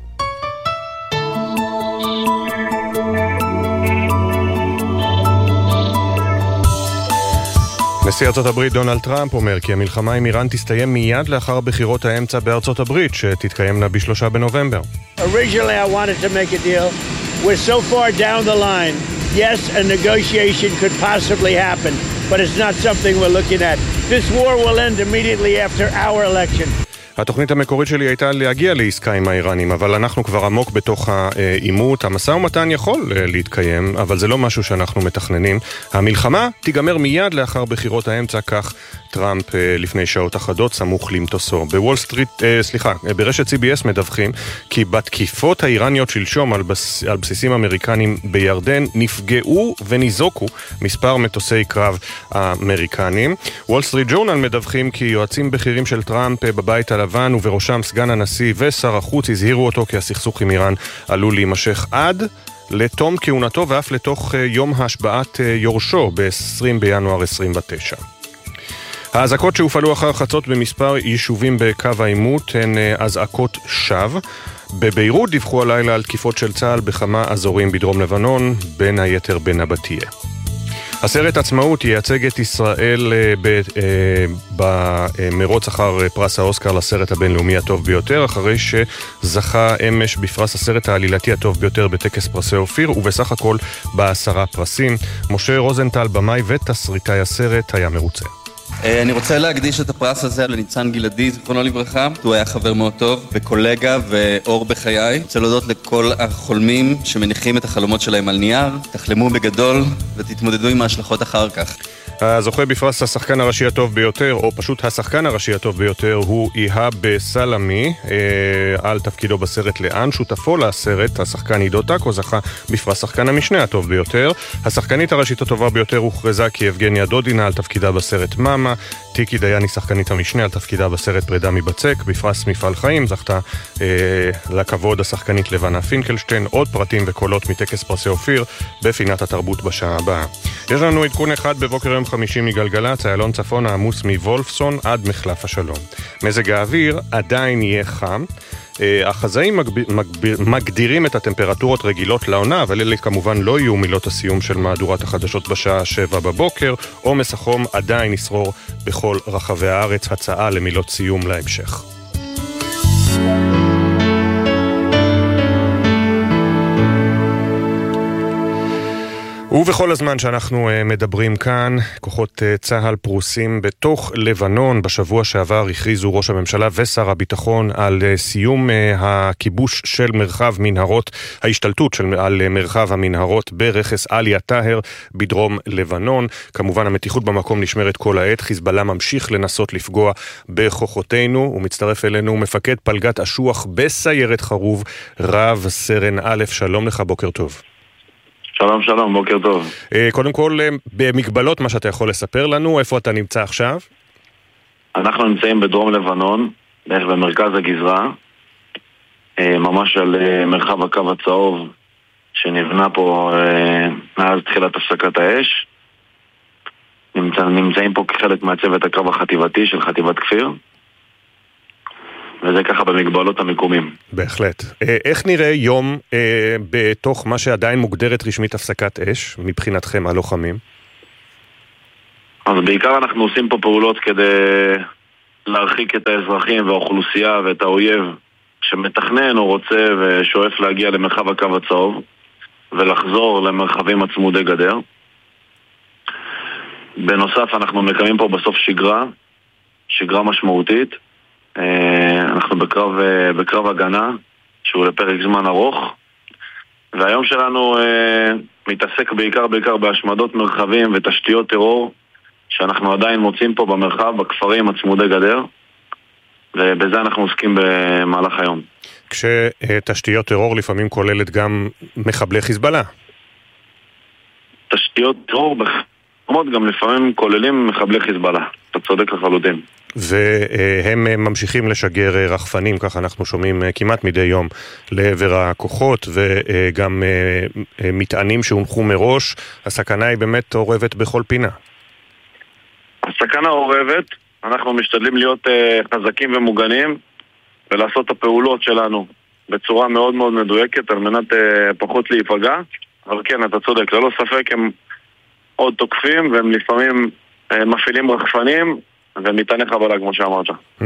נשיא ארצות הברית דונלד טראמפ אומר כי המלחמה עם איראן תסתיים מיד לאחר בחירות האמצע בארצות הברית שתתקיימנה ב3 בנובמבר. Originally I wanted to make a deal. We're so far down the line. Yes, a negotiation could possibly happen, but it's not something we're looking at. This war will end immediately after our election. התוכנית המקורית שלי הייתה להגיע לעסקה עם האיראנים, אבל אנחנו כבר עמוק בתוך העימות. המשא ומתן יכול להתקיים, אבל זה לא משהו שאנחנו מתכננים. המלחמה תיגמר מיד לאחר בחירות האמצע, כך טראמפ לפני שעות אחדות סמוך למטוסו. בוול סטריט, ברשת CBS מדווחים כי בתקיפות האיראניות שלשום על בסיסים אמריקנים בירדן נפגעו וניזוקו מספר מטוסי קרב אמריקנים. וול סטריט ג'ורנל מדווחים כי יועצים בכירים של טראמפ בבית הלבן ובראשם סגן הנשיא ושר החוץ הזהירו אותו כי הסכסוך עם איראן עלול להימשך עד לתום כהונתו ואף לתוך יום השבעת יורשו ב-20 בינואר 29. האזעקות שהופעלו אחר חצות במספר יישובים בקו העימות הן אזעקות שווא. בביירות דיווחו הלילה על תקיפות של צה"ל בכמה אזורים בדרום לבנון, בין היתר בנבטיה. הסרט עצמאות ייצג את ישראל במרוץ אחר פרס האוסקר לסרט הבינלאומי הטוב ביותר, אחרי שזכה אמש בפרס הסרט העלילתי הטוב ביותר בטקס פרסי אופיר, ובסך הכל ב10 פרסים. משה רוזנטל, במאי ותסריטאי הסרט, היה מרוצה. אני רוצה להקדיש את הפרס הזה לניצן גלעדי, זכרונו לברכה. הוא היה חבר מאוד טוב וקולגה ואור בחיי. רוצה להודות לכל החולמים שמניחים את החלומות שלהם על נייר. תחלמו בגדול ותתמודדו עם ההשלכות אחר כך. הזוכה בפרס השחקן הראשי הטוב ביותר, או פשוט השחקן הראשי הטוב ביותר, הוא איהאב סלמי, על תפקידו בסרט לאן. שותפו לסרט, השחקן עידו טאקו, זכה בפרס שחקן המשנה הטוב ביותר. השחקנית הראשית הטובה ביותר הוכרזה כיבגניה דודינה על תפקידה בסרט מאמה. טיקי דייני, שחקנית המשנה, על תפקידה בסרט פרידה מבצק. בפרס מפעל חיים זכתה לכבוד השחקנית לבנה פינקלשטיין. עוד פרטים וקולות מטקס פרסי אופיר בפינת התרבות בשעה הבאה. יש לנו עדכון אחד בבוקר יום 50 מגלגלצ, איילון צפון העמוס מוולפסון עד מחלף השלום. מזג האוויר עדיין יהיה חם. החזאים מגדירים את הטמפרטורות רגילות לעונה, אבל אלה כמובן לא יהיו מילות הסיום של מהדורת החדשות בשעה 7 בבוקר. עומס החום עדיין ישרור בכל רחבי הארץ. הצעה למילות סיום להמשך. ובכל הזמן שאנחנו מדברים כאן, כוחות צהל פרוסים בתוך לבנון. בשבוע שעבר הכריזו ראש הממשלה ושר הביטחון על סיום הכיבוש של מרחב מנהרות, ההשתלטות על מרחב המנהרות ברכס עליה טהר בדרום לבנון. כמובן המתיחות במקום נשמרת כל העת. חיזבאללה ממשיך לנסות לפגוע בכוחותינו, ומצטרף אלינו מפקד פלגת אשוח בסיירת חרוב, רב סרן א'. שלום לך, בוקר טוב. שלום, שלום, בוקר טוב. קודם כל, במגבלות מה שאתה יכול לספר לנו, איפה אתה נמצא עכשיו? אנחנו נמצאים בדרום לבנון, בערך במרכז הגזרה, ממש על מרחב הקו הצהוב שנבנה פה מאז תחילת הפסקת האש. נמצאים פה כחלק מהצוות הקו החטיבתי של חטיבת כפיר, וזה ככה במגבלות המיקומים. בהחלט. איך נראה יום בתוך מה שעדיין מוגדרת רשמית הפסקת אש, מבחינתכם הלוחמים? אז בעיקר אנחנו עושים פה פעולות כדי להרחיק את האזרחים והאוכלוסייה ואת האויב שמתכנן או רוצה ושואף להגיע למרחב הקו הצהוב ולחזור למרחבים הצמודי גדר. בנוסף אנחנו מקיימים פה בסוף שגרה משמעותית. אנחנו בקרב הגנה שהוא לפרק זמן ארוך, והיום שלנו מתעסק בעיקר בהשמדות מרחבים ותשתיות טרור שאנחנו עדיין מוצאים פה במרחב, בכפרים הצמודי גדר, ובזה אנחנו עוסקים במהלך היום. כשתשתיות טרור לפעמים כוללת גם מחבלי חיזבאללה. תשתיות טרור גם לפעמים כוללים מחבלי חיזבאללה, אתה צודק לחלוטין. והם ממשיכים לשגר רחפנים, כך אנחנו שומעים כמעט מדי יום, לעבר הכוחות, וגם מטענים שהונחו מראש. הסכנה היא באמת עורבת בכל פינה. הסכנה עורבת, אנחנו משתדלים להיות חזקים ומוגנים, ולעשות את הפעולות שלנו בצורה מאוד מאוד מדויקת, על מנת פחות להיפגע. אבל כן, אתה צודק, ללא ספק הם עוד תוקפים, והם לפעמים מפעילים רחפנים, ומטעני חבלה, כמו שאמרת.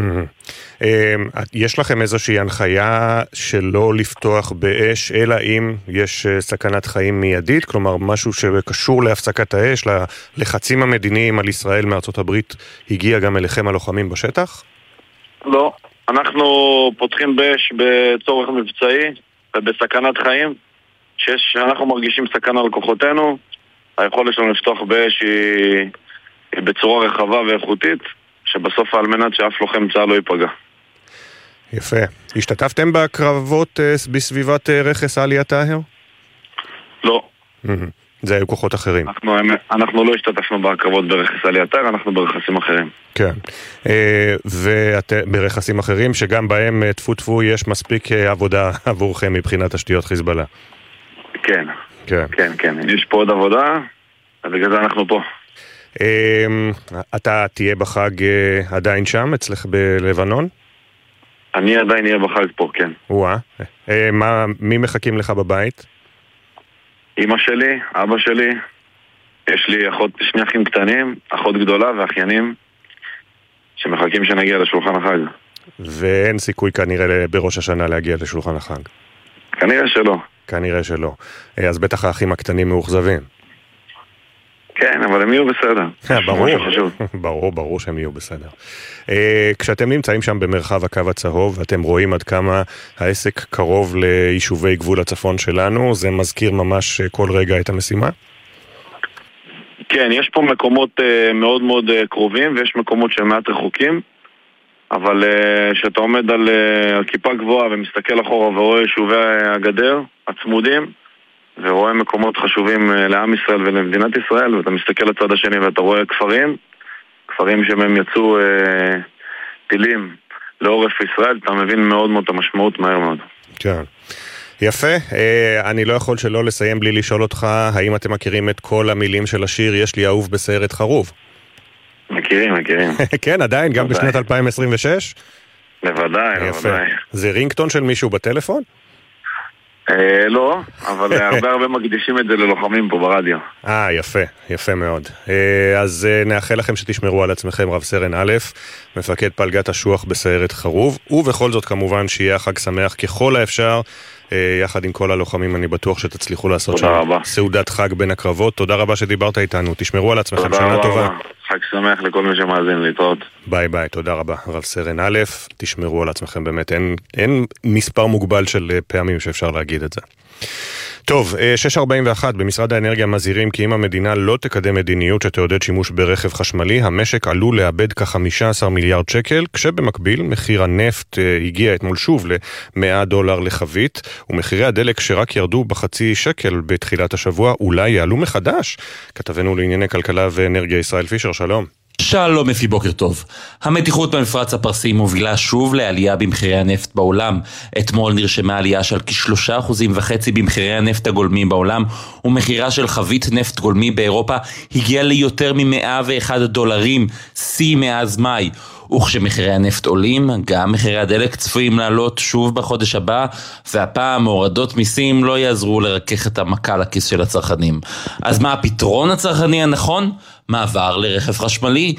יש לכם איזושהי הנחיה שלא לפתוח באש, אלא אם יש סכנת חיים מיידית? כלומר, משהו שקשור להפסקת האש, ללחצים המדיניים על ישראל מארצות הברית, הגיע גם אליכם הלוחמים בשטח? לא. אנחנו פותחים באש בצורך מבצעי ובסכנת חיים. שאנחנו מרגישים סכנה על כוחותינו, היכולת שלנו לפתוח באש היא בצורה רחבה ואיכותית, שבסוף על מנת שאף לוחם צה"ל לא ייפגע. יפה. השתתפתם בקרבות בסביבת רכס עליה טהר? לא. זה היו כוחות אחרים. אנחנו לא השתתפנו בקרבות ברכס עליה טהר, אנחנו ברכסים אחרים. כן. וברכסים אחרים שגם בהם טפו יש מספיק עבודה עבורכם מבחינת תשתיות חיזבאללה. כן. כן. יש פה עוד עבודה, ובגלל זה אנחנו פה. אתה תהיה בחג עדיין שם, אצלך בלבנון? אני עדיין אהיה בחג פה, כן. מי מחכים לך בבית? אמא שלי, אבא שלי, יש לי שני אחים קטנים, אחות גדולה ואחיינים שמחכים שנגיע לשולחן החג. ואין סיכוי כנראה בראש השנה להגיע לשולחן החג. כנראה שלא. כנראה שלא. אז בטח האחים הקטנים מאוכזבים. כן, אבל הם יהיו בסדר. ברור שהם יהיו בסדר. כשאתם נמצאים שם במרחב הקו הצהוב, אתם רואים עד כמה העסק קרוב ליישובי גבול הצפון שלנו, זה מזכיר ממש כל רגע את המשימה? כן, יש פה מקומות מאוד מאוד קרובים, ויש מקומות שהם מעט רחוקים, אבל כשאתה עומד על כיפה גבוהה ומסתכל אחורה ורואה יישובי הגדר הצמודים, ורואה מקומות חשובים לעם ישראל ולמדינת ישראל, ואתה מסתכל לצד השני ואתה רואה כפרים שמהם יצאו טילים לעורף ישראל, אתה מבין מאוד מאוד את המשמעות מהר מאוד. כן. יפה, אני לא יכול שלא לסיים בלי לשאול אותך, האם אתם מכירים את כל המילים של השיר יש לי אהוב בסיירת חרוב? מכירים. כן, עדיין, גם בשנת 2026? בוודאי. זה רינגטון של מישהו בטלפון? לא, אבל הרבה מקדישים את זה ללוחמים פה ברדיו. יפה מאוד. אז נאחל לכם שתשמרו על עצמכם, רב סרן א', מפקד פלגת השוח בסיירת חרוב, ובכל זאת כמובן שיהיה חג שמח ככל האפשר, יחד עם כל הלוחמים. אני בטוח שתצליחו לעשות שם סעודת חג בין הקרבות. תודה רבה שדיברת איתנו, תשמרו על עצמכם, שנה טובה. חג שמח לכל מי שמאזין, להתראות. ביי, תודה רבה. רב סרן א', תשמרו על עצמכם, באמת אין מספר מוגבל של פעמים שאפשר להגיד את זה. טוב, 6:41 במשרד האנרגיה מזהירים כי אם המדינה לא תקדם מדיניות שתעודד שימוש ברכב חשמלי, המשק עלול לאבד כ-15 מיליארד שקל, כשבמקביל מחיר הנפט הגיע אתמול שוב ל$100 לחבית, ומחירי הדלק שרק ירדו בחצי שקל בתחילת השבוע אולי יעלו מחדש. כתבנו לענייני כלכלה ואנרגיה ישראל פישר, שלום. שלום אפי, בוקר טוב. המתיחות במפרץ הפרסי מובילה שוב לעלייה במחירי הנפט בעולם. אתמול נרשמה עלייה של כ3.5% במחירי הנפט הגולמי בעולם, ומחירה של חבית נפט גולמי באירופה הגיע ליותר $101, שיא מאז מאי. וכשמחירי הנפט עולים, גם מחירי הדלק צפויים לעלות שוב בחודש הבא, והפעם הורדות מיסים לא יעזרו לרכך את המכה לכיס של הצרכנים. אז מה הפתרון הצרכני הנכון? מעבר לרכב חשמלי.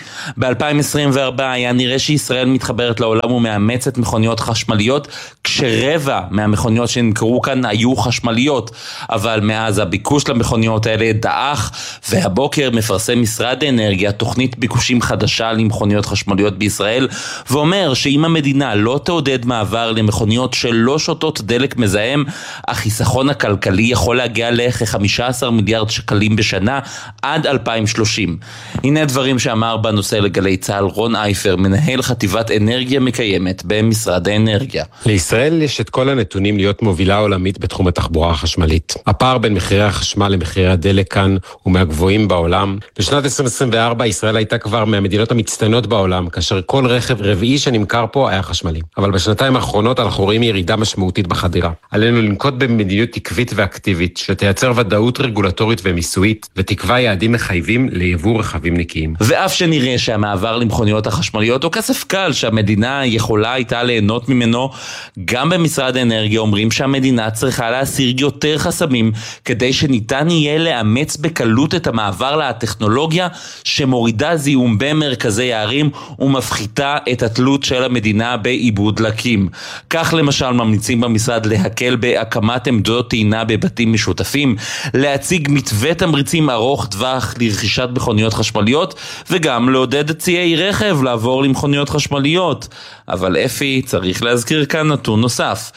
ב-2024 היה נראה שישראל מתחברת לעולם ומאמצת מכוניות חשמליות, כשרבע מהמכוניות שנמכרו כאן היו חשמליות. אבל מאז הביקוש למכוניות האלה דעך, והבוקר מפרסם משרד האנרגיה תוכנית ביקושים חדשה למכוניות חשמליות בישראל, ואומר שאם המדינה לא תעודד מעבר למכוניות שלא שותות דלק מזהם, החיסכון הכלכלי יכול להגיע לכ-15 מיליארד שקלים בשנה עד 2030. הנה הדברים שאמר בנושא לגלי צהל רון אייפר, מנהל חטיבת אנרגיה מקיימת במשרד האנרגיה. לישראל יש את כל הנתונים להיות מובילה עולמית בתחום התחבורה החשמלית. הפער בין מחירי החשמל למחירי הדלק כאן הוא מהגבוהים בעולם. בשנת 2024 ישראל הייתה כבר מהמדינות המצטיינות בעולם, כאשר כל רכב רביעי שנמכר פה היה חשמלי. אבל בשנתיים האחרונות אנחנו רואים ירידה משמעותית בחדירה. עלינו לנקוט במדיניות עקבית ואקטיבית, שתייצר ודאות רגולטורית ומיסויית, ותקבע יעדים מחייבים ליבוא רכבים נקיים. ואף שנראה שהמעבר למכוניות החשמליות הוא כסף קל שהמדינה יכולה הייתה ליהנות ממנו, גם במשרד האנרגיה אומרים שהמדינה צריכה להסיר יותר חסמים, כדי שניתן יהיה לאמץ בקלות את המעבר לטכנולוגיה שמורידה זיהום במרכזי הערים ומפחיתה את התלות של המדינה בעיבוד דלקים. כך למשל ממליצים במשרד להקל בהקמת עמדות טעינה בבתים משותפים, להציג מתווה תמריצים ארוך טווח לרכישת מכוניות חשמליות, וגם לעודד ציי רכב לעבור למכוניות חשמליות. אבל אפי, צריך להזכיר כאן נתון נוסף.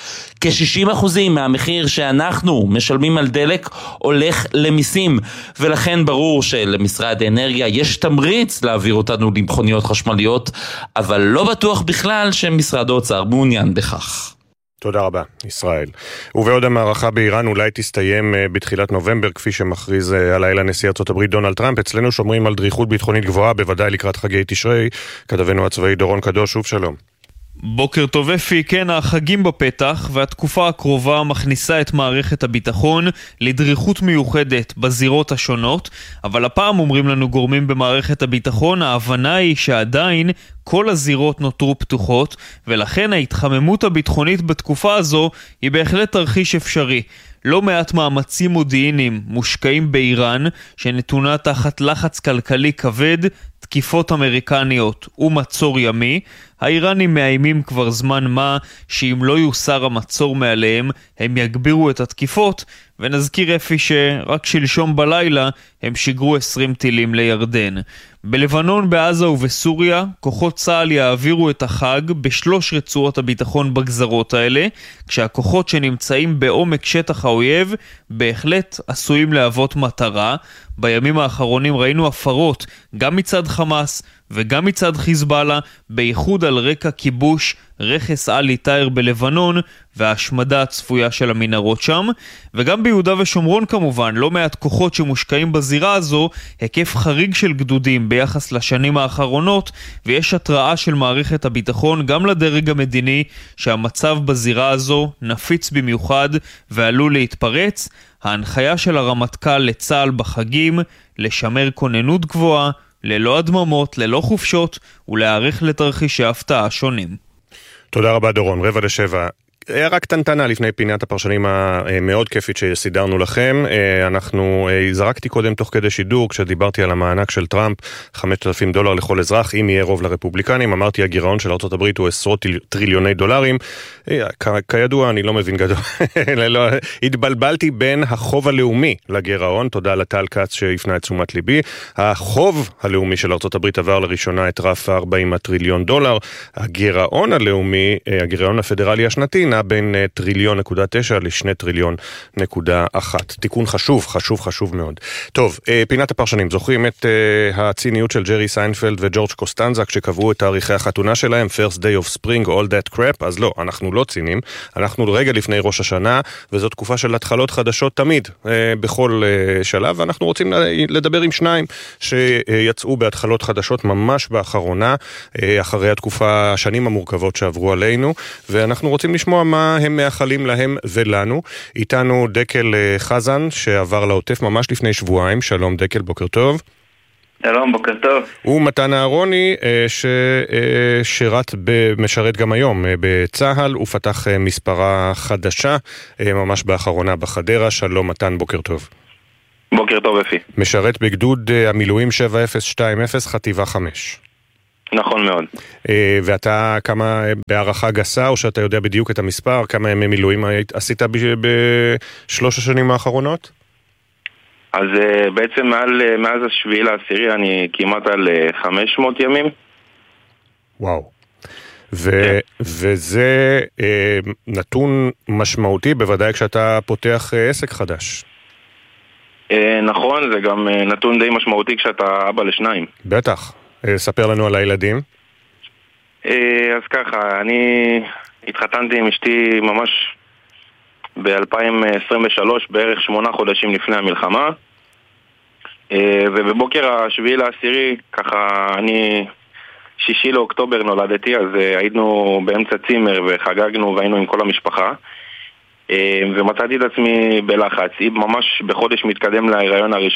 כ-60% מהמחיר שאנחנו משלמים על דלק הולך למיסים, ולכן ברור שלמשרד האנרגיה יש תמריץ להעביר אותנו למכוניות חשמליות, אבל לא בטוח בכלל שמשרד האוצר מעוניין בכך. תודה רבה, ישראל. ובעוד המערכה באיראן אולי תסתיים בתחילת נובמבר, כפי שמכריז הלילה נשיא ארצות הברית דונלד טראמפ, אצלנו שומרים על דריכות ביטחונית גבוהה, בוודאי לקראת חגי תשרי. כתבנו הצבאי דורון קדוש, שוב שלום. בוקר טוב אפי, כן, החגים בפתח, והתקופה הקרובה מכניסה את מערכת הביטחון לדריכות מיוחדת בזירות השונות, אבל הפעם אומרים לנו גורמים במערכת הביטחון, ההבנה היא שעדיין כל הזירות נותרו פתוחות, ולכן ההתחממות הביטחונית בתקופה הזו היא בהחלט תרחיש אפשרי. לא מעט מאמצים מודיעיניים מושקעים באיראן, שנתונה תחת לחץ כלכלי כבד, תקיפות אמריקניות ומצור ימי. האיראנים מאיימים כבר זמן מה שאם לא יוסר המצור מעליהם הם יגבירו את התקיפות, ונזכיר אפי שרק שלשום בלילה הם שיגרו 20 טילים לירדן. בלבנון, בעזה ובסוריה כוחות צה"ל יעבירו את החג בשלוש רצועות הביטחון בגזרות האלה, כשהכוחות שנמצאים בעומק שטח האויב בהחלט עשויים להוות מטרה. בימים האחרונים ראינו הפרות גם מצד חמאס וגם מצד חיזבאללה, בייחוד על רקע כיבוש רכס אלי טאיר בלבנון וההשמדה הצפויה של המנהרות שם. וגם ביהודה ושומרון כמובן לא מעט כוחות שמושקעים בזירה הזו, היקף חריג של גדודים ביחס לשנים האחרונות, ויש התראה של מערכת הביטחון גם לדרג המדיני שהמצב בזירה הזו נפיץ במיוחד ועלול להתפרץ. ההנחיה של הרמטכ"ל לצה"ל בחגים לשמר כוננות גבוהה, ללא הדממות, ללא חופשות, ולהערך לתרחישי הפתעה שונים. תודה רבה דורון, 6:45. הערה קטנטנה לפני פינת הפרשנים המאוד כיפית שסידרנו לכם. אנחנו זרקתי קודם תוך כדי שידור, כשדיברתי על המענק של טראמפ, $5,000 לכל אזרח, אם יהיה רוב לרפובליקנים. אמרתי, הגירעון של ארצות הברית הוא עשרות טריליוני דולרים. כידוע, אני לא מבין גדול. התבלבלתי בין החוב הלאומי לגירעון, תודה לטל קץ שהפנה את תשומת ליבי. החוב הלאומי של ארצות הברית עבר לראשונה את רף $40 טריליון. הגירעון הלאומי, הגירעון הפדרלי השנתי, בין $1.9 טריליון ל$2.1 טריליון. תיקון חשוב מאוד. טוב, פינת הפרשנים, זוכרים את הציניות של ג'רי סיינפלד וג'ורג' קוסטנזה כשקבעו את תאריכי החתונה שלהם, First Day of Spring, All That Crap? אז לא, אנחנו לא צינים, אנחנו רגע לפני ראש השנה, וזו תקופה של התחלות חדשות תמיד, בכל שלב, ואנחנו רוצים לדבר עם שניים שיצאו בהתחלות חדשות ממש באחרונה, אחרי התקופה, השנים המורכבות שעברו עלינו, ואנחנו רוצים לשמוע מה הם מאחלים להם ולנו. איתנו דקל חזן שעבר לעוטף ממש לפני שבועיים. שלום דקל, בוקר טוב. שלום, בוקר טוב. הוא מתן אהרוני משרת גם היום בצהל, הוא פתח מספרה חדשה ממש באחרונה בחדרה. שלום מתן, בוקר טוב. בוקר טוב אפי. משרת בגדוד המילואים 7020 חטיבה 5. נכון מאוד. ואתה כמה בהערכה גסה, או שאתה יודע בדיוק את המספר, כמה ימי מילואים עשית בשלוש השנים האחרונות? אז בעצם מאז 7/10 אני כמעט על 500 ימים. וואו. וזה נתון משמעותי, בוודאי כשאתה פותח עסק חדש. נכון, זה גם נתון די משמעותי כשאתה אבא לשניים. בטח. ספר לנו על הילדים. אז ככה, אני התחתנתי עם אשתי ממש ב-2023, בערך 8 חודשים לפני המלחמה, ובבוקר 7/10, ככה אני 6 לאוקטובר נולדתי, אז היינו באמצע צימר וחגגנו והיינו עם כל המשפחה, ומצאתי את עצמי בלחץ. היא ממש בחודש מתקדם להיריון הראשון